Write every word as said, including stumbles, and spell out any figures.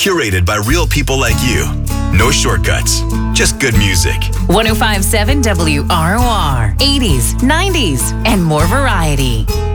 curated by real people like you. No shortcuts, just good music. one oh five point seven W R O R, eighties, nineties, and more variety.